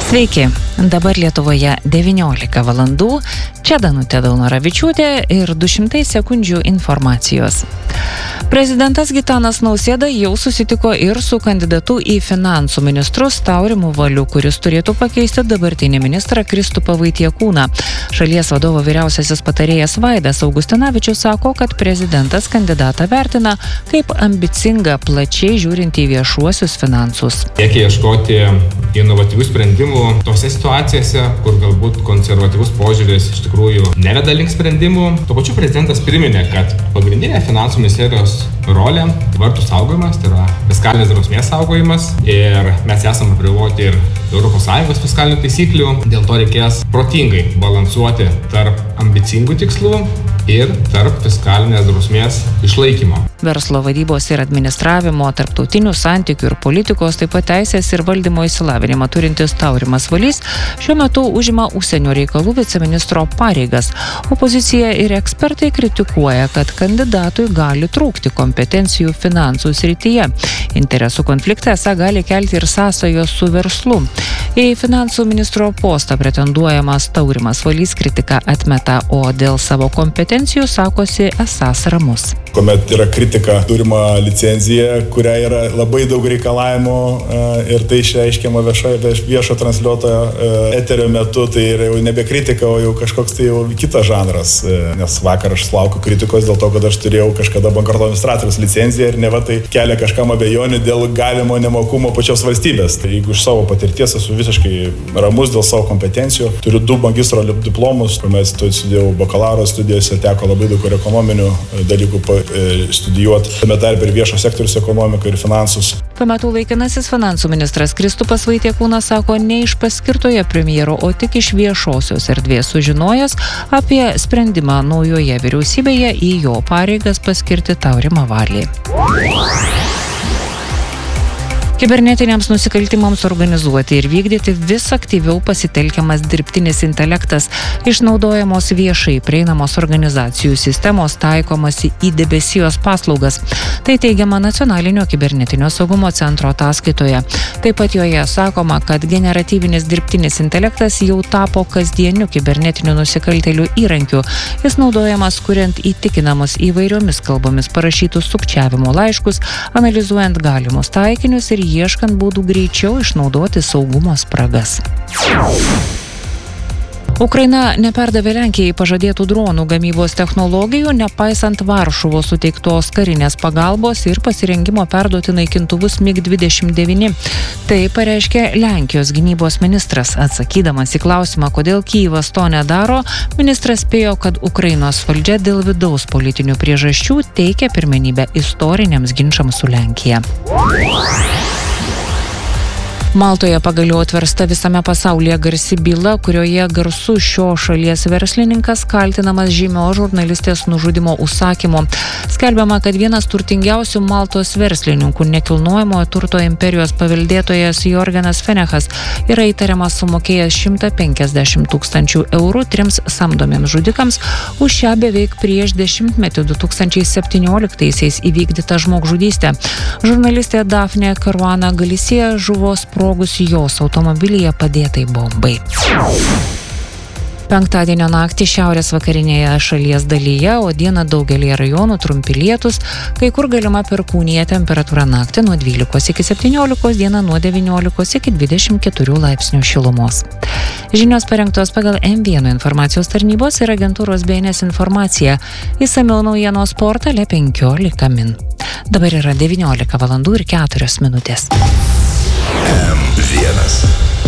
Sveiki, dabar Lietuvoje 19 valandų, čia Danutė Daunoravičiūtė ir 200 sekundžių informacijos. Prezidentas Gitanas Nausėda jau susitiko ir su kandidatu į finansų ministrus Taurimu Valiu, kuris turėtų pakeisti dabartinį ministrą Kristupą Vaitiekūną. Šalies vadovo vyriausiasis patarėjas Vaidas Augustinavičius sako, kad prezidentas kandidatą vertina kaip ambicingą, plačiai žiūrint į viešuosius finansus. Reikia ieškoti inovatyvių sprendimų tose situacijose, kur galbūt konservatyvus požiūris iš tikrųjų neveda link sprendimų. Tuo pačiu prezidentas priminė, kad pagrindinė finansų ministerijos rolė vartų saugojimas, tai yra fiskalinės drausmės saugojimas, ir mes esame apriboti ir ES fiskalinių taisyklių, dėl to reikės protingai balansuoti tarp ambicingų tikslų ir tarp fiskalinės drausmės išlaikymo. Verslo vadybos ir administravimo, tarptautinių santykių ir politikos, taip pat teisės ir valdymo išsilavinimą turintis Taurimas Valys šiuo metu užima užsienio reikalų viceministro pareigas. Opozicija ir ekspertai kritikuoja, kad kandidatui gali trūkti kompetencijų finansų srityje. Interesų konfliktą esą gali kelti ir sąsajos su verslu. Į finansų ministro postą pretenduojamas Taurimas Valys kritiką atmeta, o dėl savo kompetencijų sakosi esąs ramus. Kuomet yra kritika turima licencija, kuria yra labai daug reikalavimų ir tai išreiškiama viešo transliuotojo eterio metu, tai yra jau nebe kritika, o jau kažkoks tai jau kitas žanras. Nes vakar aš laukiu kritikos dėl to, kad aš turėjau kažkada bankroto administratoriaus licenciją ir neva tai kelia kažkam abejonių dėl galimo nemokumo pačios valstybės. Tai jeigu iš savo patirties esu visiškai ramus dėl savo kompetencijų, turiu 2 magistro diplomus, kuomet studijavau bakalauro studijose, teko labai daug ir ekonominių dalykų studijuoti, tame tarpe ir viešo sektoriaus ekonomiką ir finansus. Tuo metu laikinasis finansų ministras Kristupas Vaitiekūnas sako ne iš paskirtoje premjero, o tik iš viešosios erdvės sužinojęs apie sprendimą naujoje vyriausybėje į jo pareigas paskirti Taurimą Valį. Kibernetiniams nusikaltimams organizuoti ir vykdyti vis aktyviau pasitelkiamas dirbtinis intelektas, išnaudojamos viešai prieinamos organizacijų sistemos, taikomas į debesijos paslaugas. Tai teigiama Nacionalinio kibernetinio saugumo centro ataskaitoje. Taip pat joje sakoma, kad generatyvinis dirbtinis intelektas jau tapo kasdieniu kibernetinių nusikaltėlių įrankiu. Jis naudojamas kuriant įtikinamus įvairiomis kalbomis parašytus sukčiavimo laiškus, analizuojant galimus taikinius ir ieškant būdų greičiau išnaudoti saugumo spragas. Ukraina neperdavė Lenkijai pažadėtų dronų gamybos technologijų, nepaisant Varšuvos suteiktos karinės pagalbos ir pasirengimo perduoti naikintuvus MiG-29. Tai pareiškė Lenkijos gynybos ministras. Atsakydamas į klausimą, kodėl Kyjivas to nedaro, ministras spėjo, kad Ukrainos valdžia dėl vidaus politinių priežasčių teikia pirmenybę istoriniams ginčams su Lenkija. Maltoje pagaliau atversta visame pasaulyje garsi byla, kurioje garsus šio šalies verslininkas kaltinamas žymios žurnalistės nužudimo užsakymu. Skelbiama, kad vienas turtingiausių Maltos verslininkų, nekilnojamojo turto imperijos paveldėtojas Jorgenas Fenechas, yra įtariamas sumokėjęs 150 000 eurų 3 samdomiems žudikams už šią beveik prieš 10-metį 2017-aisiais įvykdytą žmogžudystę. Žurnalistė Dafne Caruana Galicia žuvo sprogus jos automobilyje padėtai bombai. Penktadienio naktį šiaurės vakarinėje šalies dalyje, o dieną daugelį rajonų trumpi lietūs, kai kur galima perkūnija, temperatūra naktį nuo 12 iki 17, dieną nuo 19 iki 24 laipsnių šilumos. Žinios parengtos pagal M1 informacijos tarnybos ir agentūros BNS informacija. Išsamiau naujienos portale 15 min. Dabar yra 19 valandų ir 4 minutės. M1.